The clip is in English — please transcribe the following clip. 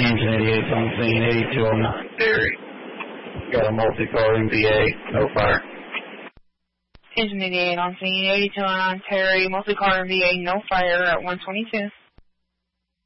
Engine 88 on scene, 8209 Terry. Got a multi-car MVA, no fire. Engine 88 on scene, 8209 Terry, multi-car MVA, no fire at 122.